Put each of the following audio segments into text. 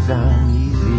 down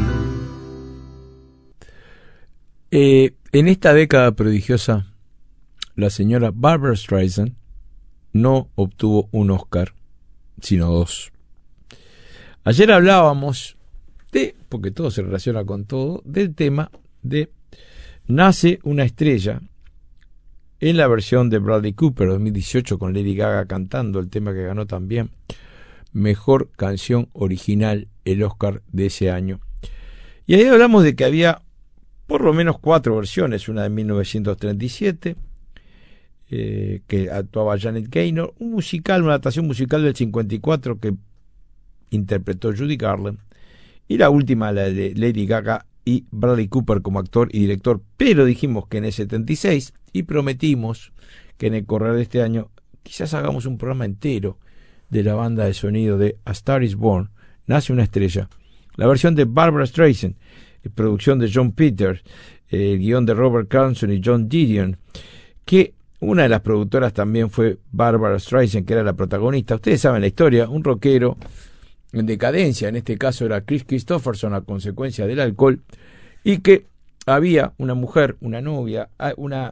easy. En esta década prodigiosa, la señora Barbra Streisand no obtuvo un Oscar, sino 2. Ayer hablábamos porque todo se relaciona con todo, del tema de Nace una estrella, en la versión de Bradley Cooper 2018, con Lady Gaga cantando el tema que ganó también Mejor Canción Original, el Oscar de ese año. Y ahí hablamos de que había por lo menos 4 versiones, una de 1937, que actuaba Janet Gaynor, un musical, una adaptación musical del 54 que interpretó Judy Garland, y la última, la de Lady Gaga y Bradley Cooper como actor y director. Pero dijimos que en el 76, y prometimos que en el correr de este año quizás hagamos un programa entero de la banda de sonido de A Star is Born, Nace una estrella, la versión de Barbra Streisand, producción de John Peters, el guión de Robert Carlson y John Didion, que una de las productoras también fue Barbra Streisand, que era la protagonista. Ustedes saben la historia, un rockero en decadencia, en este caso era Kris Kristofferson a consecuencia del alcohol, y que había una mujer, una novia, una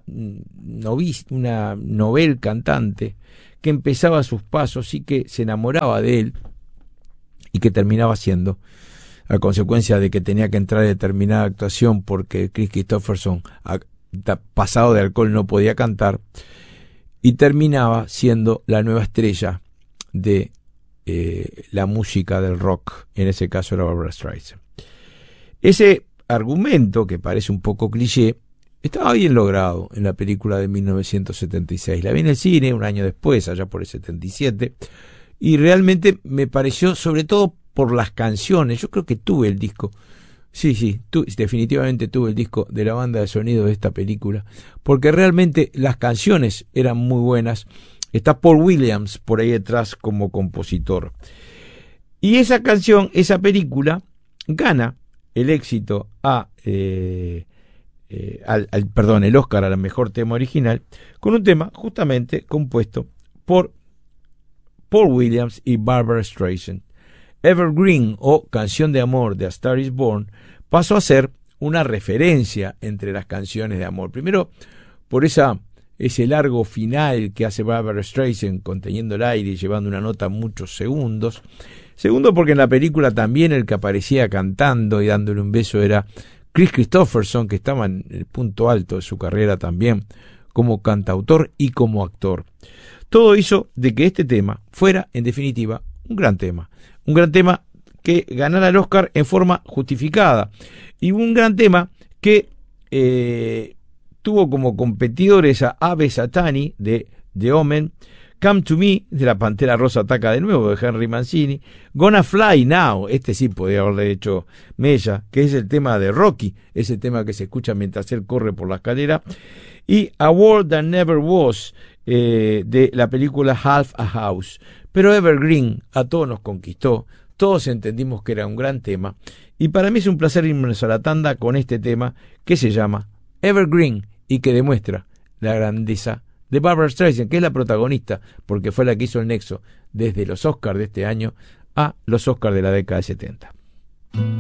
novel cantante que empezaba sus pasos y que se enamoraba de él y que terminaba siendo, a consecuencia de que tenía que entrar en determinada actuación porque Kris Kristofferson, pasado de alcohol, no podía cantar, y terminaba siendo la nueva estrella de la música del rock. En ese caso era Barbra Streisand. Ese argumento, que parece un poco cliché, estaba bien logrado en la película de 1976. La vi en el cine un año después, allá por el 77, y realmente me pareció, sobre todo por las canciones, yo creo que tuve el disco, definitivamente tuve el disco de la banda de sonido de esta película, porque realmente las canciones eran muy buenas. Está Paul Williams por ahí detrás como compositor. Y esa canción, esa película, gana el éxito el Oscar al mejor tema original, con un tema justamente compuesto por Paul Williams y Barbra Streisand. Evergreen, o Canción de Amor de A Star is Born, pasó a ser una referencia entre las canciones de amor. Primero, por ese largo final que hace Barbra Streisand conteniendo el aire y llevando una nota muchos segundos. Segundo, porque en la película también el que aparecía cantando y dándole un beso era Kris Kristofferson, que estaba en el punto alto de su carrera también como cantautor y como actor. Todo hizo de que este tema fuera, en definitiva, un gran tema que ganara el Oscar en forma justificada, y un gran tema que tuvo como competidores a Ave Satani de The Omen, Come to Me de La Pantera Rosa Ataca de Nuevo de Henry Mancini, Gonna Fly Now, este sí podía haberle hecho mella, que es el tema de Rocky, ese tema que se escucha mientras él corre por la escalera, y A World That Never Was de la película Half a House. Pero Evergreen a todos nos conquistó, todos entendimos que era un gran tema, y para mí es un placer irnos a la tanda con este tema que se llama Evergreen y que demuestra la grandeza de Barbra Streisand, que es la protagonista, porque fue la que hizo el nexo desde los Oscars de este año a los Oscars de la década de 70.